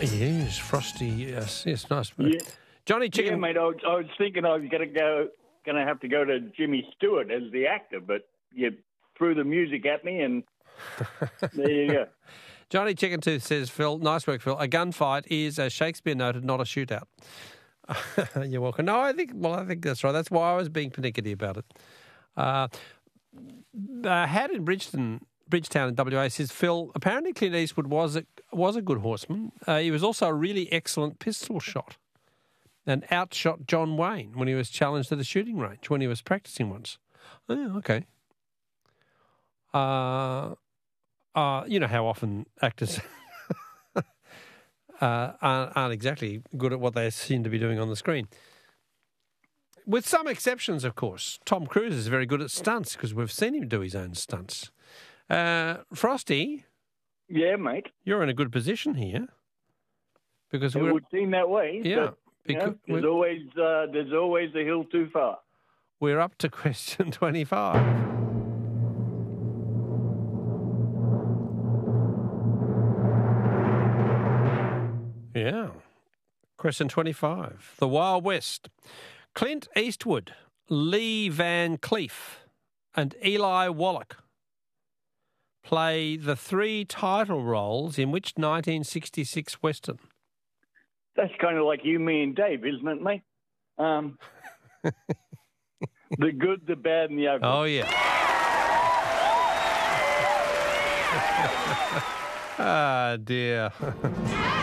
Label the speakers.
Speaker 1: Yes, Frosty. Yes, nice.
Speaker 2: Yeah.
Speaker 1: Johnny Chicken.
Speaker 2: Yeah, mate. I was thinking I was going to have to go to Jimmy Stewart as the actor, but you threw the music at me, and there you go.
Speaker 1: Johnny Chicken Tooth says, Phil, nice work, Phil. A gunfight is, as Shakespeare noted, not a shootout. You're welcome. No, I think that's right. That's why I was being pernickety about it. Had in Bridgetown in WA says, Phil, apparently Clint Eastwood was a good horseman. He was also a really excellent pistol shot and outshot John Wayne when he was challenged at a shooting range when he was practicing once. Oh, okay. You know how often actors aren't exactly good at what they seem to be doing on the screen. With some exceptions, of course. Tom Cruise is very good at stunts because we've seen him do his own stunts. Frosty?
Speaker 2: Yeah, mate.
Speaker 1: You're in a good position here. Because
Speaker 2: it would seem that way.
Speaker 1: Yeah.
Speaker 2: But, there's always a hill too far.
Speaker 1: We're up to question 25. Yeah. Question 25. The Wild West. Clint Eastwood, Lee Van Cleef, and Eli Wallach play the three title roles in which 1966 Western?
Speaker 2: That's kind of like you, me, and Dave, isn't it, mate? The good, the bad, and the ugly.
Speaker 1: Oh, yeah. Ah, dear.